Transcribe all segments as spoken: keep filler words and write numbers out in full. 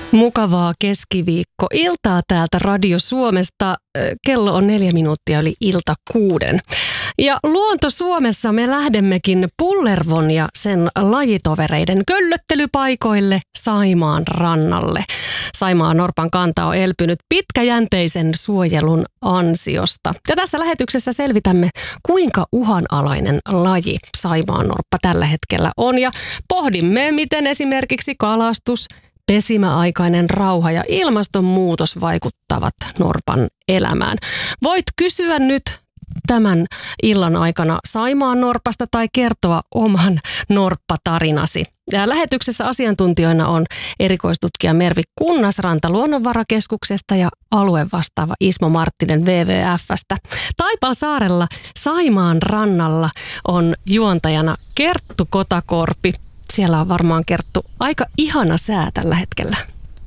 Mukavaa keskiviikkoiltaa täältä Radio Suomesta. Kello on neljä minuuttia yli ilta kuuden. Ja Luonto Suomessa me lähdemmekin Pullervon ja sen lajitovereiden köllöttelypaikoille Saimaan rannalle. Saimaan norpan kanta on elpynyt pitkäjänteisen suojelun ansiosta. Ja tässä lähetyksessä selvitämme, kuinka uhanalainen laji Saimaan norppa tällä hetkellä on. Ja pohdimme, miten esimerkiksi kalastus, pesimäaikainen rauha ja ilmastonmuutos vaikuttavat norpan elämään. Voit kysyä nyt tämän illan aikana Saimaan norpasta tai kertoa oman norppatarinasi. Ja lähetyksessä asiantuntijoina on erikoistutkija Mervi Kunnasranta Luonnonvarakeskuksesta ja aluevastaava Ismo Marttinen W W F:stä. Taipalsaarella Saimaan rannalla on juontajana Kerttu Kotakorpi. Siellä on varmaan, Kerttu, aika ihana sää tällä hetkellä.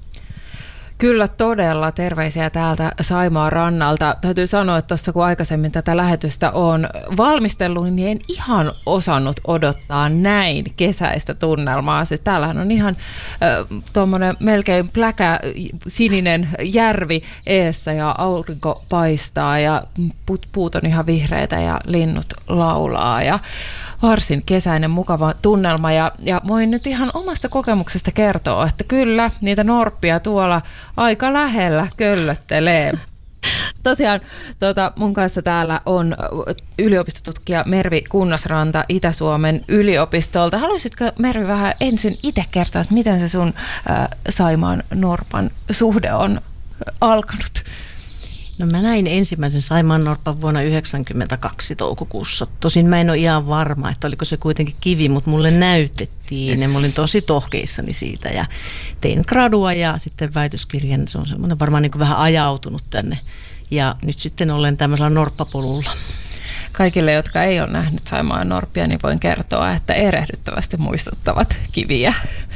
Kyllä todella, terveisiä täältä Saimaan rannalta. Täytyy sanoa, että tuossa kun aikaisemmin tätä lähetystä on valmistellut, niin en ihan osannut odottaa näin kesäistä tunnelmaa. Siis täällähän on ihan äh, tuommoinen melkein pläkä sininen järvi eessä ja aurinko paistaa ja puut, puut on ihan vihreitä ja linnut laulaa ja varsin kesäinen mukava tunnelma ja, ja voin nyt ihan omasta kokemuksesta kertoa, että kyllä niitä norppia tuolla aika lähellä köllöttelee. Tosiaan tota, mun kanssa täällä on yliopistotutkija Mervi Kunnasranta Itä-Suomen yliopistolta. Haluaisitko, Mervi, vähän ensin itse kertoa, että miten se sun äh, Saimaan norpan suhde on alkanut? No mä näin ensimmäisen Saimaan norpan vuonna yhdeksänkymmentäkaksi toukokuussa. Tosin mä en ole ihan varma, että oliko se kuitenkin kivi, mutta mulle näytettiin ja mä olin tosi tohkeissani siitä ja tein gradua ja sitten väitöskirjan. Se on semmoinen varmaan niin kuin vähän ajautunut tänne ja nyt sitten olen tämmöisellä norppapolulla. Kaikille, jotka ei ole nähnyt Saimaan norppia, niin voin kertoa, että erehdyttävästi muistuttavat kiviä.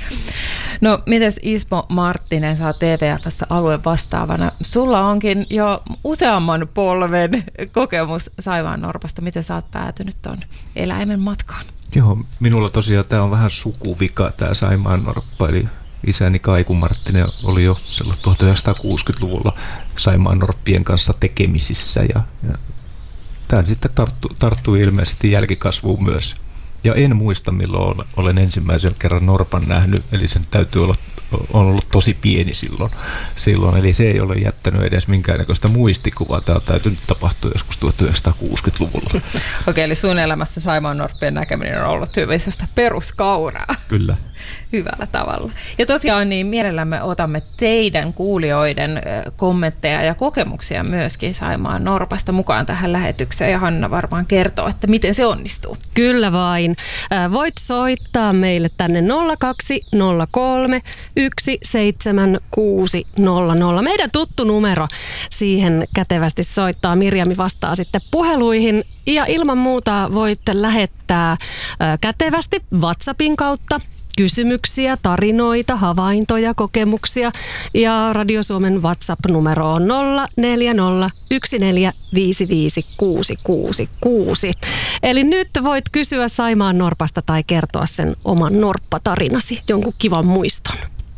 No, mites Ismo Marttinen, sä oot T V F:ssä alueen vastaavana. Sulla onkin jo useamman polven kokemus Saimaan norpasta. Miten sä oot päätynyt ton eläimen matkaan? Joo, minulla tosiaan tämä on vähän sukuvika, tämä Saimaan norppa, eli isäni Kaiku Marttinen oli jo silloin tuhatyhdeksänsataakuusikymmentäluvulla Saimaan norppien kanssa tekemisissä ja, ja tämä sitten tarttu, tarttui ilmeisesti jälkikasvuun myös. Ja en muista, milloin olen ensimmäisen kerran norpan nähnyt, eli sen täytyy olla on ollut tosi pieni silloin, silloin. Eli se ei ole jättänyt edes minkäännäköistä muistikuvaa. Tämä on täytynyt tapahtua joskus tuhatyhdeksänsataakuusikymmentäluvulla. Okei, eli sun elämässä Saimaan norppien näkeminen on ollut hyvisestä peruskauraa. Kyllä. Hyvällä tavalla. Ja tosiaan niin mielellämme otamme teidän kuulijoiden kommentteja ja kokemuksia myöskin Saimaan norpasta mukaan tähän lähetykseen. Ja Hanna varmaan kertoo, että miten se onnistuu. Kyllä vain. Voit soittaa meille tänne nolla kaksi nolla kolme yksi seitsemän kuusi nolla nolla. Meidän tuttu numero, siihen kätevästi soittaa. Mirjami vastaa sitten puheluihin. Ja ilman muuta voit lähettää kätevästi WhatsAppin kautta kysymyksiä, tarinoita, havaintoja, kokemuksia. Ja Radio Suomen WhatsApp-numero on nolla neljä nolla yksi neljä viisi viisi kuusi kuusi kuusi. Eli nyt voit kysyä Saimaan norpasta tai kertoa sen oman norppatarinasi, jonkun kivan muiston.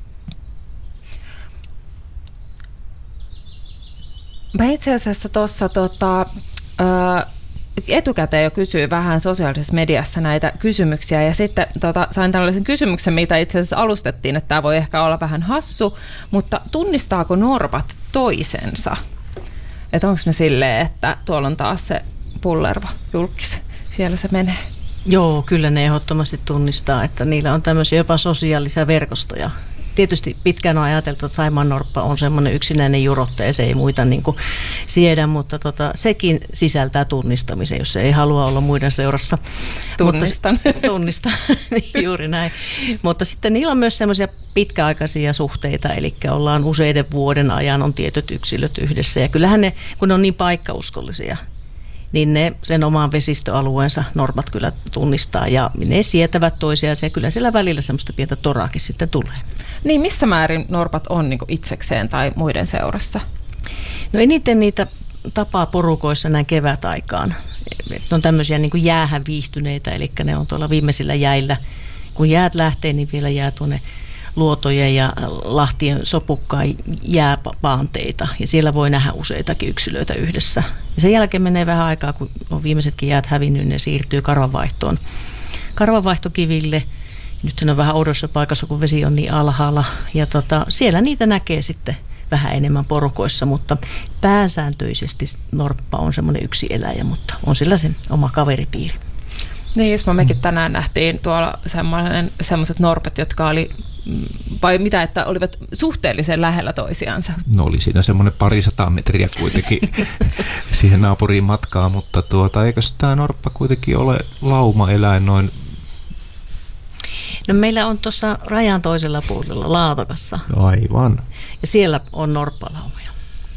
Mä itse asiassa tuossa tota, etukäteen jo kysyin vähän sosiaalisessa mediassa näitä kysymyksiä ja sitten tota, sain tällaisen kysymyksen, mitä itse asiassa alustettiin, että tämä voi ehkä olla vähän hassu, mutta tunnistaako norpat toisensa? Että onko ne silleen, että tuolla on taas se Pullervo julkis, siellä se menee? Joo, kyllä ne ehdottomasti tunnistaa, että niillä on tämmöisiä jopa sosiaalisia verkostoja. Tietysti pitkään on ajateltu, että Saimaan norppa on semmoinen yksinäinen jurottaja, se ei muita niin kuin siedä, mutta tota, sekin sisältää tunnistamisen, jos se ei halua olla muiden seurassa. Tunnistan. Mutta, tunnistan, juuri näin. Mutta sitten niillä on myös semmoisia pitkäaikaisia suhteita, eli ollaan useiden vuoden ajan on tietyt yksilöt yhdessä. Ja kyllähän ne, kun ne on niin paikkauskollisia, niin ne sen oman vesistöalueensa norpat kyllä tunnistaa ja ne sietävät toisiaan ja kyllä siellä välillä semmoista pientä toraakin sitten tulee. Niin, missä määrin norpat on niin kuin itsekseen tai muiden seurassa? No eniten niitä tapaa porukoissa näin kevätaikaan. Ne on tämmöisiä niin kuin jäähän viihtyneitä, eli ne on tuolla viimeisillä jäillä. Kun jäät lähtee, niin vielä jää tuonne luotojen ja lahtien sopukkaan jääpaanteita. Ja siellä voi nähdä useitakin yksilöitä yhdessä. Ja sen jälkeen menee vähän aikaa, kun on viimeisetkin jäät hävinnyt, niin ne siirtyy karvanvaihtoon. Karvanvaihtokiville. Nyt se on vähän oudossa paikassa, kun vesi on niin alhaalla. Ja tota, siellä niitä näkee sitten vähän enemmän porukoissa, mutta pääsääntöisesti norppa on semmoinen yksi eläjä, mutta on sillä se oma kaveripiiri. Niin, Ismo, mekin tänään nähtiin tuolla semmoiset norpat, jotka oli, vai mitä, että olivat suhteellisen lähellä toisiansa. No oli siinä semmoinen parisataa metriä kuitenkin siihen naapuriin matkaa, mutta tuota, eikö tämä norppa kuitenkin ole laumaeläin noin? No meillä on tuossa rajan toisella puolella Laatokassa. Aivan. Ja siellä on norppalaumoja.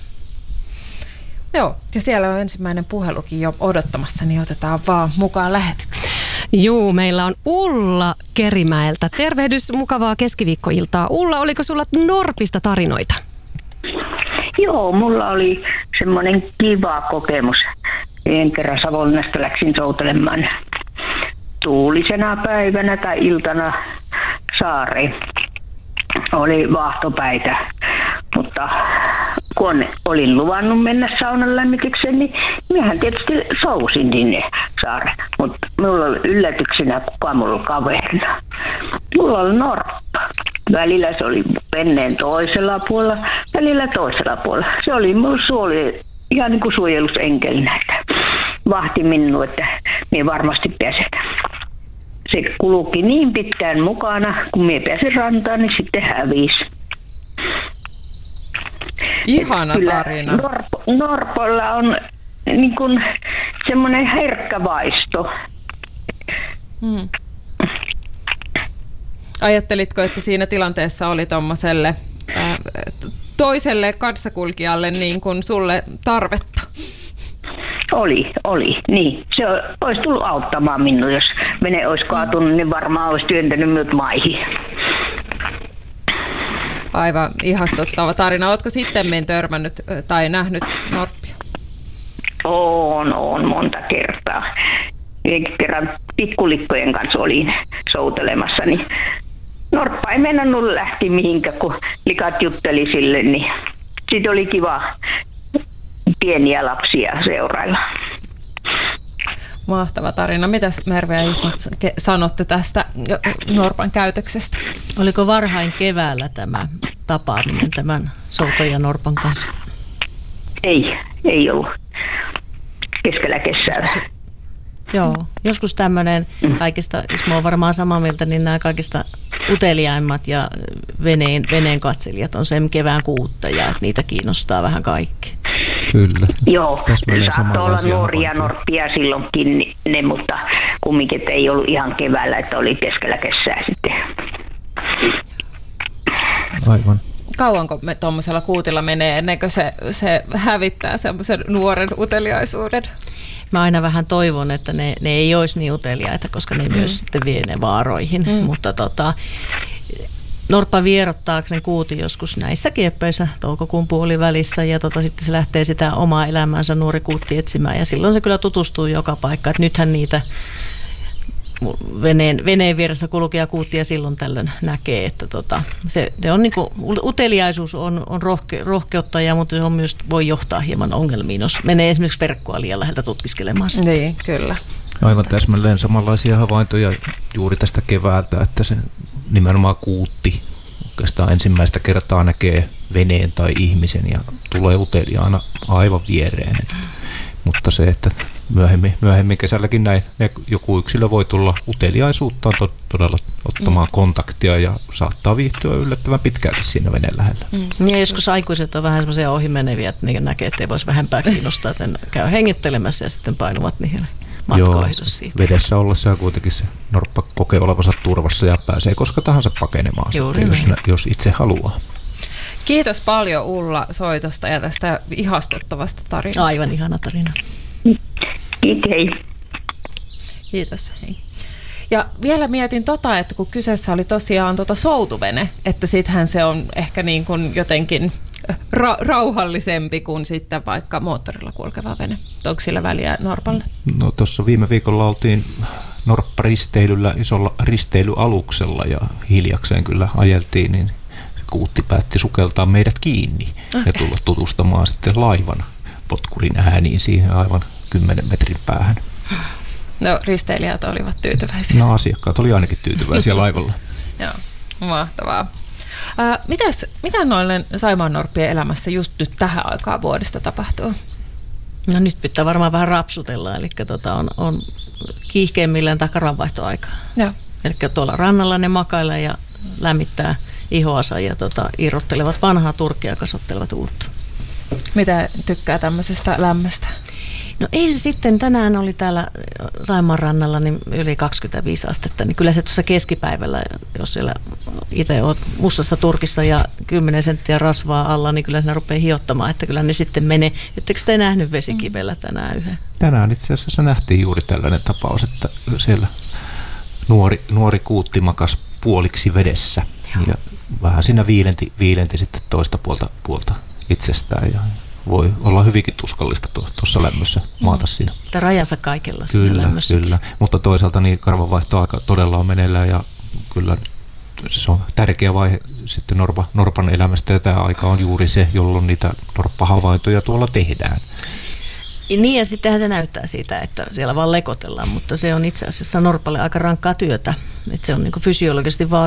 Joo, ja siellä on ensimmäinen puhelukin jo odottamassa, niin otetaan vaan mukaan lähetykseen. Juu, meillä on Ulla Kerimäeltä. Tervehdys, mukavaa keskiviikkoiltaa. Ulla, oliko sulla norpista tarinoita? Joo, mulla oli semmoinen kiva kokemus. En kerran Savonlinnasta läksin soutelemaan tuulisena päivänä tai iltana saareen. Oli vaahtopäitä, mutta kun olin luvannut mennä saunan lämmitykseen, niin minähän tietysti sousin sinne saareen. Mutta minulla oli yllätyksenä, kuka minulla oli kaverina. Mulla oli norppa. Välillä se oli veneen toisella puolella, välillä toisella puolella. Se oli minulla suoli, ihan niin kuin suojelusenkeli näitä. Vahti minua, että minä varmasti pääsen. Se kulki niin pitkään mukana, kun minä pääsin rantaan, niin sitten hävisi. Ihana tarina. Norpo, norpolla on niin kuin semmoinen herkkä vaisto. Hmm. Ajattelitko, että siinä tilanteessa oli tommoselle ää, toiselle kanssakulkijalle niin kuin sulle tarvetta? Oli, oli, niin. Se olisi tullut auttamaan minua, jos vene olisi kaatunut, niin varmaan olisi työntänyt minut maihin. Aivan ihastuttava tarina. Oletko sitten törmännyt tai nähnyt norppia? On, on monta kertaa. Yhdenkin kerran pikkulikkojen kanssa olin soutelemassa, niin norppa ei mennä lähti mihinkään, kun likat jutteli sille, niin sitten oli kiva pieniä lapsia seurailla. Mahtava tarina. Mitäs Merve ja Ismo sanotte tästä norpan käytöksestä? Oliko varhain keväällä tämä tapaaminen tämän souton ja norpan kanssa? Ei, ei ollut. Keskellä kesää. Joo, joskus tämmöinen kaikista, Ismo on varmaan samaa mieltä, niin nämä kaikista uteliaimmat ja veneen, veneen katselijat on sen kevään kuuttajia, että niitä kiinnostaa vähän kaikki. Kyllä. Joo, saattoi olla nuoria norppia silloinkin ne, mutta kumminkin ei ollut ihan keväällä, että oli keskellä kesää sitten. Aivan. Kauanko me tuommoisella kuutilla menee ennen kuin se, se hävittää semmoisen nuoren uteliaisuuden? Mä aina vähän toivon, että ne, ne ei olisi niin uteliaita, koska ne mm. myös sitten vie ne vaaroihin, mm. mutta tota, norppa vierottaa sen kuutin joskus näissä kieppeissä toukokuun puolivälissä ja tota, sitten se lähtee sitä omaa elämäänsä nuori kuutti etsimään ja silloin se kyllä tutustuu joka paikkaan. Et nythän niitä veneen, veneen vieressä kulkea kuuttia silloin tällöin näkee, että tota, se, se on niinku, uteliaisuus on, on rohke, rohkeutta, mutta se on myös, voi johtaa hieman ongelmiin, jos menee esimerkiksi verkkoa liian läheltä tutkiskelemaan sitä. Niin, kyllä. Aivan täsmälleen samanlaisia havaintoja juuri tästä keväältä, että se nimenomaan kuutti oikeastaan ensimmäistä kertaa näkee veneen tai ihmisen ja tulee uteliaana aivan viereen. Et, mutta se, että myöhemmin, myöhemmin kesälläkin näin, joku yksilö voi tulla uteliaisuuttaan to, todella ottamaan mm. kontaktia ja saattaa viihtyä yllättävän pitkälti siinä veneen lähellä. Mm. Ja joskus aikuiset on vähän semmoisia ohimeneviä, että ne näkee, että ei voisi vähempää kiinnostaa, että ne käy hengittelemässä ja sitten painuvat niihin matkoihinsa siitä. Vedessä ollessa kuitenkin se norppa kokee olevansa turvassa ja pääsee koska tahansa pakenemaan, sitten, jos, jos itse haluaa. Kiitos paljon Ulla soitosta ja tästä ihastuttavasta tarinasta. Aivan ihana tarina. Kiitos, hei. Kiitos, hei. Ja vielä mietin tota, että kun kyseessä oli tosiaan tota soutuvene, että sittenhän se on ehkä niin kuin jotenkin ra- rauhallisempi kuin sitten vaikka moottorilla kulkeva vene. Onko sillä väliä norpalle? No tuossa viime viikolla oltiin norpparisteilyllä, isolla risteilyaluksella ja hiljakseen kyllä ajeltiin, niin kuutti päätti sukeltaa meidät kiinni okay. ja tulla tutustumaan sitten laivan potkurin ääniin siihen aivan kymmenen metrin päähän. No risteilijät olivat tyytyväisiä. No asiakkaat oli ainakin tyytyväisiä laivalla. Joo, mahtavaa. Ää, mitäs, mitä noille saimaannorppien elämässä just nyt tähän aikaan vuodesta tapahtuu? No nyt pitää varmaan vähän rapsutella, eli tota on, on kiihkeimmillään tämä karvanvaihtoaika. Joo. Eli tuolla rannalla ne makailee ja lämmittää ihoansa ja tota, irrottelevat vanhaa turkkia ja kasvattelevat uutta. Mitä tykkää tämmöisestä lämmöstä? No ei se sitten, tänään oli täällä Saimaan rannalla niin yli kaksikymmentäviisi astetta, niin kyllä se tuossa keskipäivällä, jos siellä itse olet mustassa turkissa ja kymmenen senttiä rasvaa alla, niin kyllä se rupeaa hiottamaan, että kyllä ne sitten menee. Ettekö te nähnyt vesikivellä tänään yhden? Tänään itse asiassa nähtiin juuri tällainen tapaus, että siellä nuori, nuori kuutti makas puoliksi vedessä ja, ja vähän siinä viilenti, viilenti sitten toista puolta, puolta itsestään ja voi olla hyvinkin tuskallista tuossa lämmössä maata siinä. Mutta rajansa kaikella siinä kyllä, lämmössäkin. Kyllä, mutta toisaalta niin karvanvaihtoaika todella on meneillään ja kyllä se on tärkeä vaihe sitten norpa, norpan elämästä ja tämä aika on juuri se, jolloin niitä norppahavaintoja tuolla tehdään. Niin ja sittenhän se näyttää siitä, että siellä vaan lekotellaan, mutta se on itse asiassa norpalle aika rankkaa työtä. Että se on niin kuin fysiologisesti vaativaa.